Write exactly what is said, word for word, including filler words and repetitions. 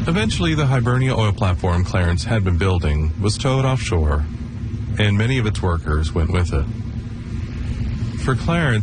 Eventually, the Hibernia oil platform Clarence had been building was towed offshore, and many of its workers went with it. For Clarence,